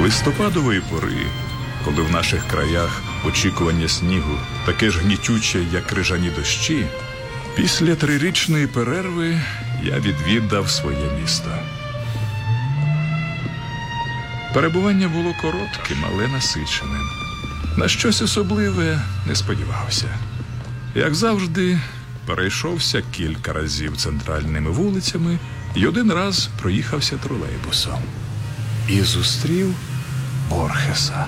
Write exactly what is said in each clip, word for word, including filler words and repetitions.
Листопадової пори, коли в наших краях очікування снігу таке ж гнітюче, як крижані дощі, після трирічної перерви я відвідав своє місто. Перебування було коротким, але насиченим. На щось особливе не сподівався. Як завжди, перейшовся кілька разів центральними вулицями і один раз проїхався тролейбусом. І зустрів Борхеса.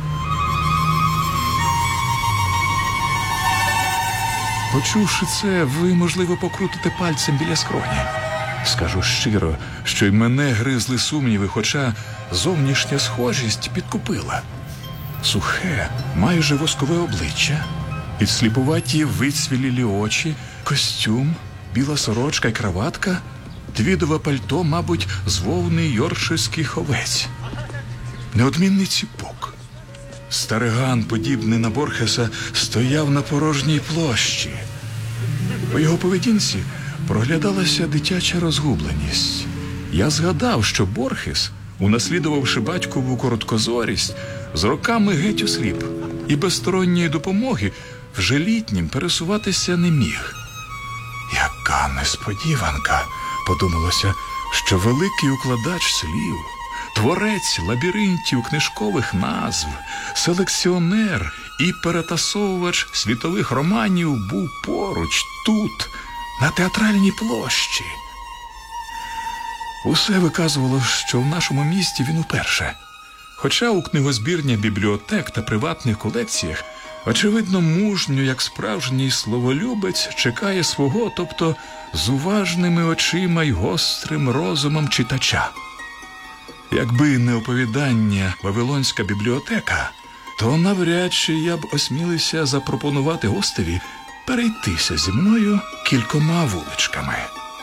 Почувши це, ви, можливо, покрутите пальцем біля скроні. Скажу щиро, що й мене гризли сумніви, хоча зовнішня схожість підкупила. Сухе, майже воскове обличчя, підсліпуваті вицвілілі очі, костюм, біла сорочка й краватка, твідове пальто, мабуть, з вовни йоркширський овець. Неодмінний ціпок. Стариган, подібний на Борхеса, стояв на порожній площі. У його поведінці проглядалася дитяча розгубленість. Я згадав, що Борхес, унаслідувавши батькову короткозорість, з роками геть осліп і без сторонньої допомоги вже літнім пересуватися не міг. Яка несподіванка, подумалося, що великий укладач слів, творець лабіринтів книжкових назв, селекціонер і перетасовувач світових романів був поруч, тут, на театральній площі. Усе виказувало, що в нашому місті він уперше. Хоча у книгозбірня бібліотек та приватних колекціях, очевидно, мужньо, як справжній словолюбець, чекає свого, тобто з уважними очима й гострим розумом читача. Якби не оповідання «Вавилонська бібліотека», то навряд чи я б осмілився запропонувати гостеві перейтися зі мною кількома вуличками.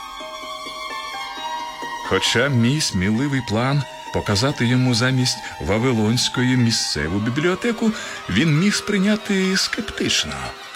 Хоча мій сміливий план показати йому замість Вавилонської місцеву бібліотеку він міг сприйняти скептично.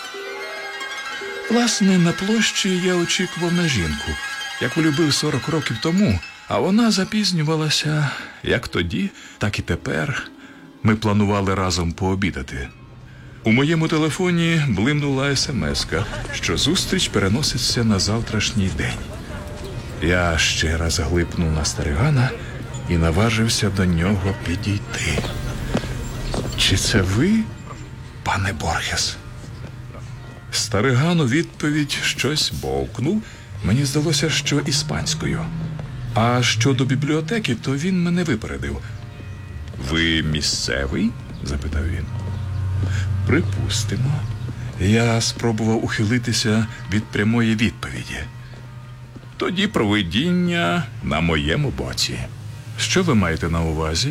Власне, на площі я очікував на жінку, яку любив сорок років тому, а вона запізнювалася як тоді, так і тепер. Ми планували разом пообідати. У моєму телефоні блимнула есемеска, що зустріч переноситься на завтрашній день. Я ще раз глипнув на старигана і наважився до нього підійти. «Чи це ви, пане Борхес?» Стариган у відповідь щось бовкнув. Мені здалося, що іспанською. А щодо бібліотеки, то він мене випередив. «Ви місцевий?» – запитав він. «Припустимо». Я спробував ухилитися від прямої відповіді. «Тоді провидіння на моєму боці. Що ви маєте на увазі?»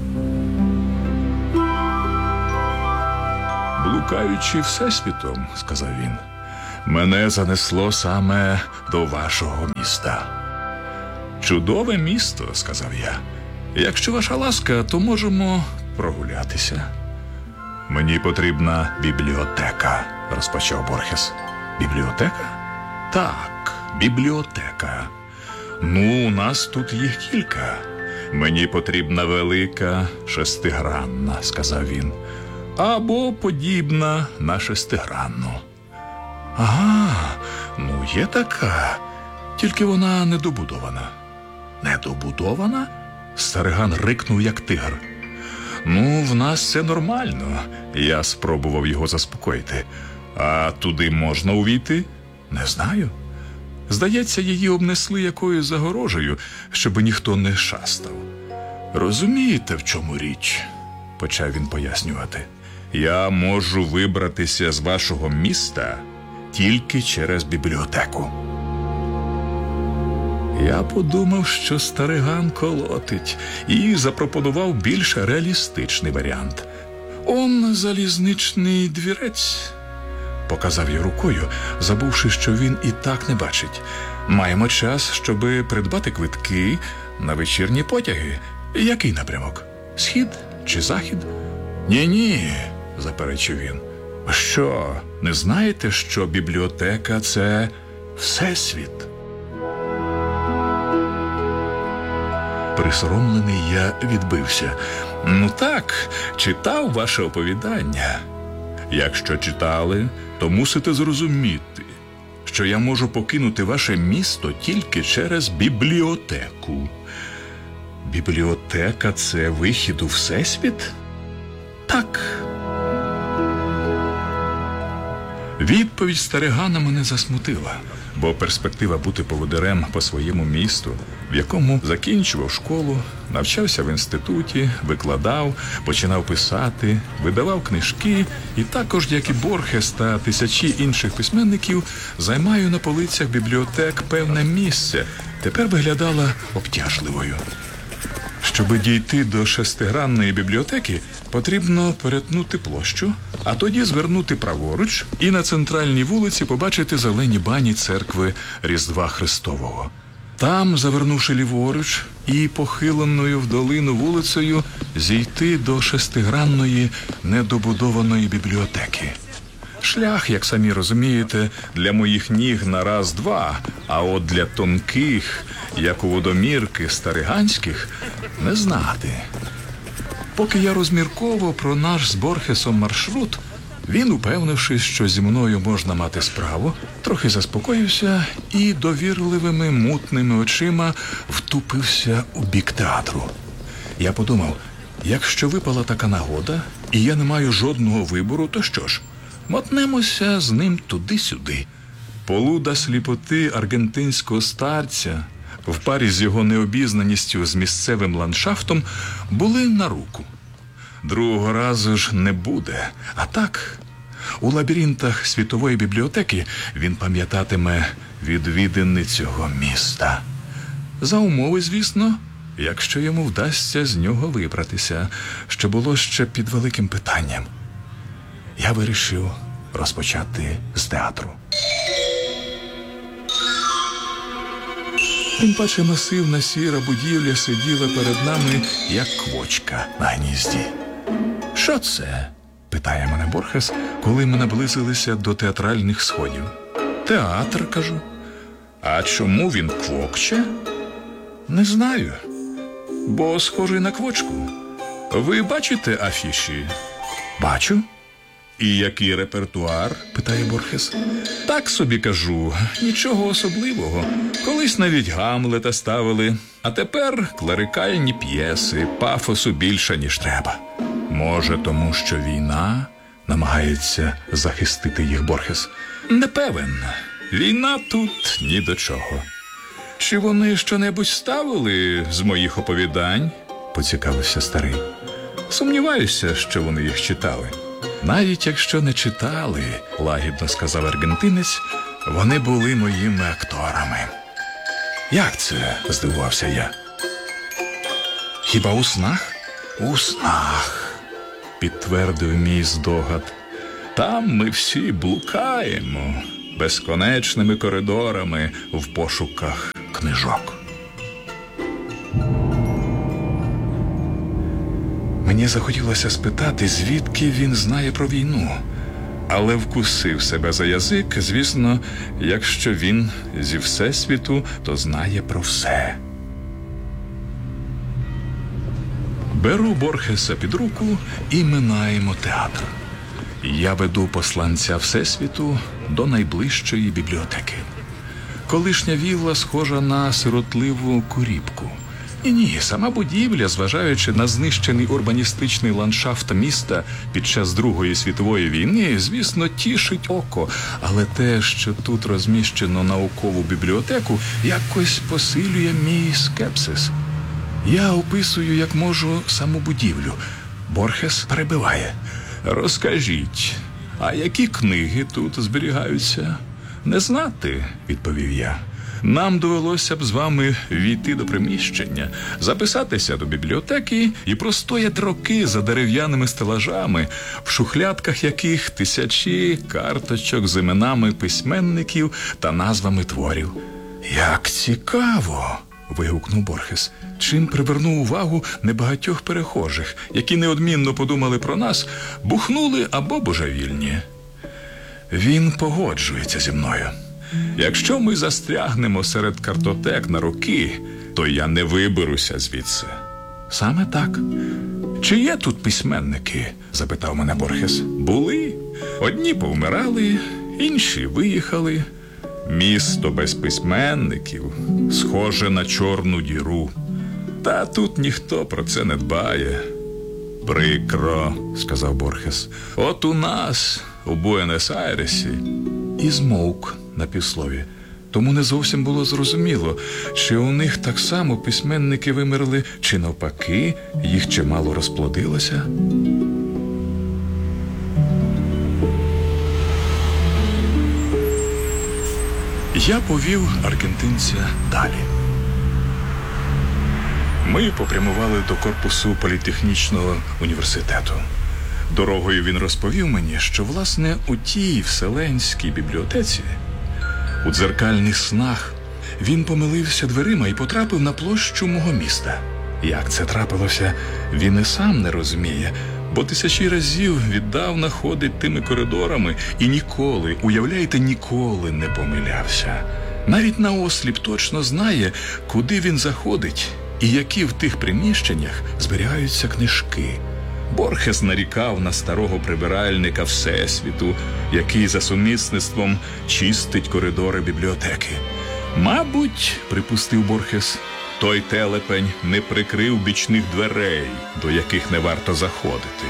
«Блукаючи всесвітом», – сказав він, – «мене занесло саме до вашого міста». «Чудове місто», – сказав я. «Якщо ваша ласка, то можемо прогулятися». «Мені потрібна бібліотека», – розпочав Борхес. «Бібліотека?» «Так, бібліотека. Ну, у нас тут їх кілька. Мені потрібна велика шестигранна», – сказав він. «Або подібна на шестигранну». «Ага, ну є така, тільки вона недобудована». «Недобудована?» – стариган рикнув, як тигр. «Ну, в нас це нормально», – я спробував його заспокоїти. «А туди можна увійти?» «Не знаю. Здається, її обнесли якоюсь загорожею, щоб ніхто не шастав». «Розумієте, в чому річ?» – почав він пояснювати. «Я можу вибратися з вашого міста тільки через бібліотеку». Я подумав, що стариган колотить, і запропонував більш реалістичний варіант. «Он залізничний двірець», – показав я рукою, забувши, що він і так не бачить. «Маємо час, щоби придбати квитки на вечірні потяги. Який напрямок? Схід чи захід?» «Ні-ні», – заперечив він. «Що, не знаєте, що бібліотека – це всесвіт?» Присоромлений я відбився. Ну так, читав ваше оповідання. Якщо читали, то мусите зрозуміти, що я можу покинути ваше місто тільки через бібліотеку. Бібліотека – це вихід у Всесвіт? Так. Відповідь старигана мене засмутила, бо перспектива бути поводирем по своєму місту, в якому закінчував школу, навчався в інституті, викладав, починав писати, видавав книжки і також, як і Борхес та тисячі інших письменників, займаю на полицях бібліотек певне місце, тепер виглядала обтяжливою. Щоби дійти до шестигранної бібліотеки, потрібно перетнути площу, а тоді звернути праворуч і на центральній вулиці побачити зелені бані церкви Різдва Христового. Там, завернувши ліворуч і похиленою в долину вулицею, зійти до шестигранної недобудованої бібліотеки. Шлях, як самі розумієте, для моїх ніг на раз-два, а от для тонких, як у водомірки стариганських, не знати. Поки я розмірковував про наш з Борхесом маршрут, він, упевнившись, що зі мною можна мати справу, трохи заспокоївся і довірливими мутними очима втупився у бік театру. Я подумав, якщо випала така нагода, і я не маю жодного вибору, то що ж? Мотнемося з ним туди-сюди. Полуда сліпоти аргентинського старця в парі з його необізнаністю з місцевим ландшафтом були на руку. Другого разу ж не буде. А так, у лабіринтах світової бібліотеки він пам'ятатиме відвідини цього міста. За умови, звісно, якщо йому вдасться з нього вибратися, що було ще під великим питанням. Я вирішив розпочати з театру. Тим паче масивна сіра будівля сиділа перед нами, як квочка на гнізді. «Що це?» – питає мене Борхес, коли ми наблизилися до театральних сходів. «Театр», – кажу. «А чому він квокче?» «Не знаю, бо схожий на квочку. Ви бачите афіші?» «Бачу». «І який репертуар?» – питає Борхес. «Так собі кажу, нічого особливого. Колись навіть Гамлета ставили, а тепер клерикальні п'єси, пафосу більше, ніж треба». «Може, тому що війна?» – намагається захистити їх Борхес. «Не певен. Війна тут ні до чого». «Чи вони щонебудь ставили з моїх оповідань?» – поцікавився старий. «Сумніваюся, що вони їх читали». «Навіть якщо не читали, – лагідно сказав аргентинець, – вони були моїми акторами». «Як це?» – здивувався я. «Хіба у снах?» «У снах», – підтвердив мій здогад. «Там ми всі блукаємо безконечними коридорами в пошуках книжок». Мені захотілося спитати, звідки він знає про війну. Але вкусив себе за язик, звісно, якщо він зі Всесвіту, то знає про все. Беру Борхеса під руку і минаємо театр. Я веду посланця Всесвіту до найближчої бібліотеки. Колишня вілла схожа на сиротливу куріпку. І ні, сама будівля, зважаючи на знищений урбаністичний ландшафт міста під час Другої світової війни, звісно, тішить око. Але те, що тут розміщено наукову бібліотеку, якось посилює мій скепсис. Я описую, як можу, саму будівлю. Борхес перебиває. «Розкажіть, а які книги тут зберігаються?» «Не знати», – відповів я. «Нам довелося б з вами війти до приміщення, записатися до бібліотеки і простояти роки за дерев'яними стелажами, в шухлядках яких тисячі карточок з іменами письменників та назвами творів». «Як цікаво!» – вигукнув Борхес, чим привернув увагу небагатьох перехожих, які неодмінно подумали про нас, бухнули або божевільні. Він погоджується зі мною. Якщо ми застрягнемо серед картотек на роки, то я не виберуся звідси. Саме так. Чи є тут письменники? Запитав мене Борхес. Були. Одні повмирали, інші виїхали. Місто без письменників схоже на чорну діру. Та тут ніхто про це не дбає. Прикро, сказав Борхес. От у нас, у Буенос-Айресі. І змовк на півслові. Тому не зовсім було зрозуміло, чи у них так само письменники вимерли, чи навпаки, їх чимало розплодилося. Я повів аргентинця далі. Ми попрямували до корпусу політехнічного університету. Дорогою він розповів мені, що, власне, у тій вселенській бібліотеці, у дзеркальних снах, він помилився дверима і потрапив на площу мого міста. Як це трапилося, він і сам не розуміє, бо тисячі разів віддавна ходить тими коридорами і ніколи, уявляєте, ніколи не помилявся. Навіть наосліп точно знає, куди він заходить і які в тих приміщеннях зберігаються книжки. Борхес нарікав на старого прибиральника Всесвіту, який за сумісництвом чистить коридори бібліотеки. Мабуть, припустив Борхес, той телепень не прикрив бічних дверей, до яких не варто заходити.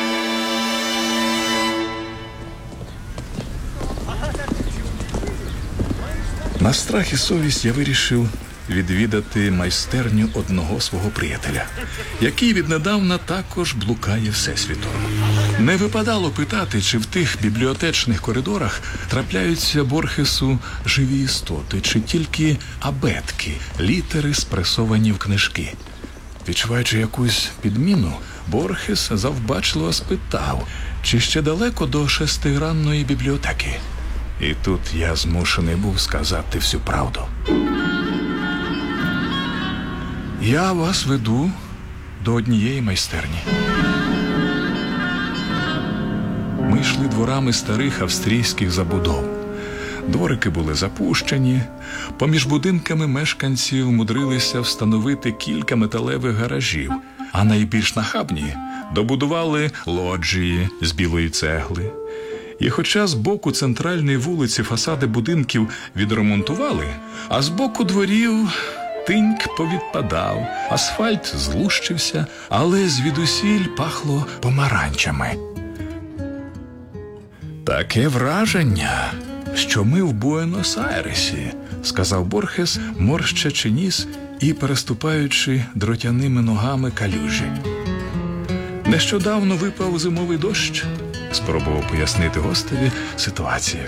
На страх і совість я вирішив відвідати майстерню одного свого приятеля, який віднедавна також блукає Всесвітом. Не випадало питати, чи в тих бібліотечних коридорах трапляються Борхесу живі істоти, чи тільки абетки, літери, спресовані в книжки. Відчуваючи якусь підміну, Борхес завбачливо спитав, чи ще далеко до шестигранної бібліотеки. І тут я змушений був сказати всю правду. Я вас веду до однієї майстерні. Ми йшли дворами старих австрійських забудов. Дворики були запущені, поміж будинками мешканці вмудрилися встановити кілька металевих гаражів, а найбільш нахабні добудували лоджії з білої цегли. І хоча з боку центральної вулиці фасади будинків відремонтували, а з боку дворів тиньк повідпадав, асфальт злущився, але звідусіль пахло помаранчами. Таке враження, що ми в Буенос-Айресі, сказав Борхес, морщачи ніс і переступаючи дротяними ногами калюжі. Нещодавно випав зимовий дощ, спробував пояснити гостеві ситуацію.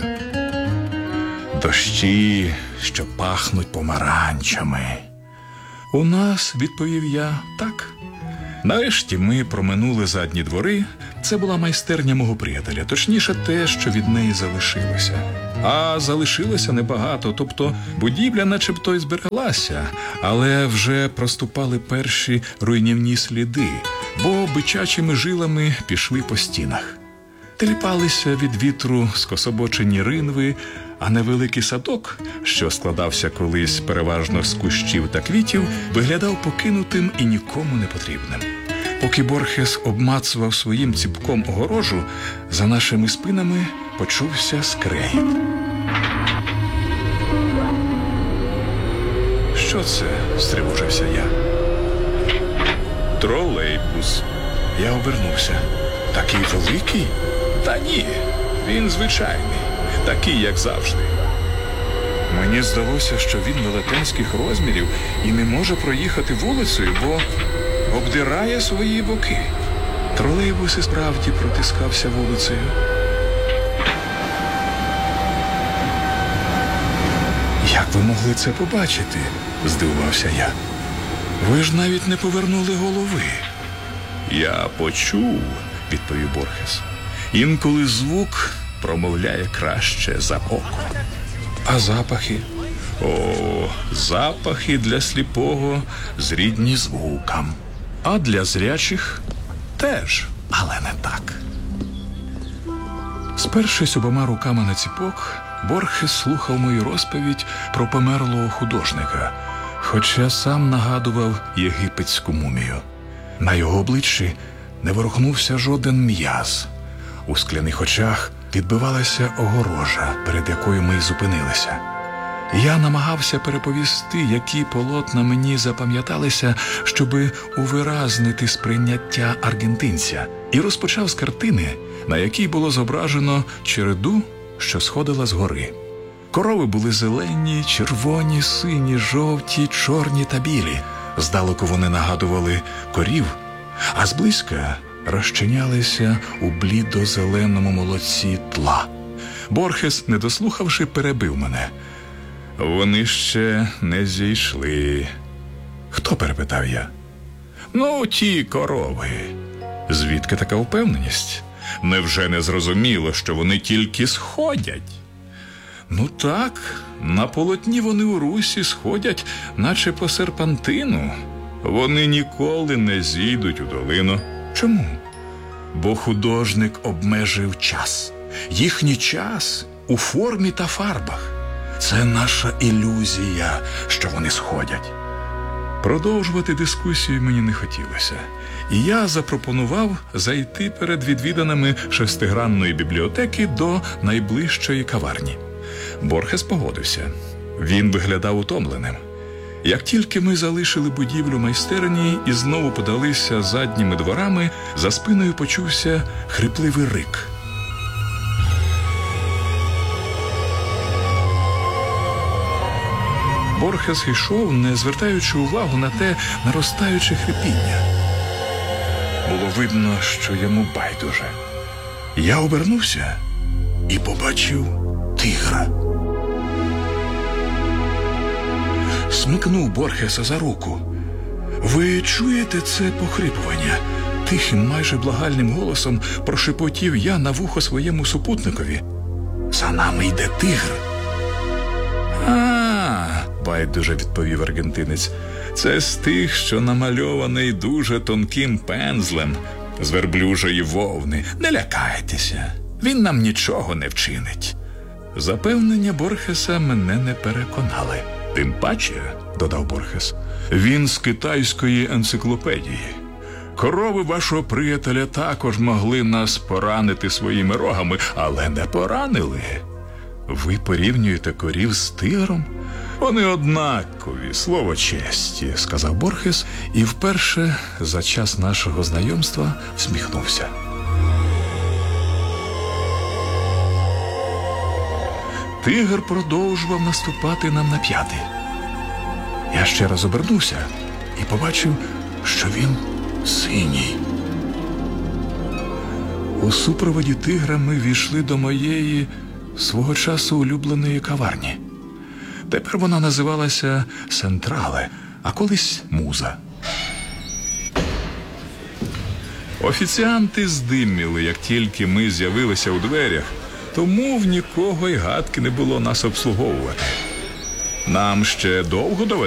Дощі, що пахнуть помаранчами. У нас, відповів я, так. Нарешті ми проминули задні двори. Це була майстерня мого приятеля, точніше те, що від неї залишилося. А залишилося небагато, тобто будівля начебто й збереглася, але вже проступали перші руйнівні сліди, бо бичачими жилами пішли по стінах. Теліпалися від вітру скособочені ринви, а невеликий садок, що складався колись переважно з кущів та квітів, виглядав покинутим і нікому не потрібним. Поки Борхес обмацував своїм ціпком огорожу, за нашими спинами почувся скрегіт. «Що це?» – стривожився я. «Тролейбус». Я обернувся. «Такий великий?» «Та ні, він звичайний, такий, як завжди». Мені здалося, що він велетенських розмірів і не може проїхати вулицею, бо обдирає свої боки. Тролейбус і справді протискався вулицею. «Як ви могли це побачити?» – здивувався я. «Ви ж навіть не повернули голови». «Я почув», – відповів Борхес. «Інколи звук промовляє краще за око». «А запахи?» «О, запахи для сліпого зрідні звукам, а для зрячих теж, але не так». Спершись обома руками на ціпок, Борхес слухав мою розповідь про померлого художника, хоча сам нагадував єгипетську мумію. На його обличчі не ворухнувся жоден м'яз. У скляних очах відбивалася огорожа, перед якою ми й зупинилися. Я намагався переповісти, які полотна мені запам'яталися, щоби увиразнити сприйняття аргентинця, і розпочав з картини, на якій було зображено череду, що сходила з гори. Корови були зелені, червоні, сині, жовті, чорні та білі. Здалеку вони нагадували корів, а зблизька розчинялися у блідо-зеленому молоці тла. Борхес, не дослухавши, перебив мене. Вони ще не зійшли. Хто, перепитав я? Ну, ті корови. Звідки така впевненість? Невже не зрозуміло, що вони тільки сходять? Ну так, на полотні вони у русі сходять, наче по серпантину. Вони ніколи не зійдуть у долину. Чому? Бо художник обмежив час. Їхній час у формі та фарбах. Це наша ілюзія, що вони сходять. Продовжувати дискусію мені не хотілося. І я запропонував зайти перед відвіданими шестигранної бібліотеки до найближчої каварні. Борхес погодився. Він виглядав утомленим. Як тільки ми залишили будівлю майстерні і знову подалися задніми дворами, за спиною почувся хрипливий рик. Борхес йшов, не звертаючи увагу на те наростаюче хрипіння. Було видно, що йому байдуже. Я обернувся і побачив тигра. Смикнув Борхеса за руку. «Ви чуєте це похрипування?» Тихим, майже благальним голосом прошепотів я на вухо своєму супутникові. «За нами йде тигр!» «А-а-а!» – байдуже відповів аргентинець. «Це з тих, що намальований дуже тонким пензлем з верблюжої вовни. Не лякайтеся, він нам нічого не вчинить». Запевнення Борхеса мене не переконали. «Тим паче, – додав Борхес, – він з китайської енциклопедії. Корови вашого приятеля також могли нас поранити своїми рогами, але не поранили. Ви порівнюєте корів з тигром? Вони однакові, слово честі», – сказав Борхес, і вперше за час нашого знайомства всміхнувся. Тигр продовжував наступати нам на п'яти. Я ще раз обернувся і побачив, що він синій. У супроводі тигра ми війшли до моєї свого часу улюбленої каварні. Тепер вона називалася «Сентрале», а колись «Муза». Офіціанти здиміли, як тільки ми з'явилися у дверях, тому в нікого й гадки не було нас обслуговувати. Нам ще довго доведеться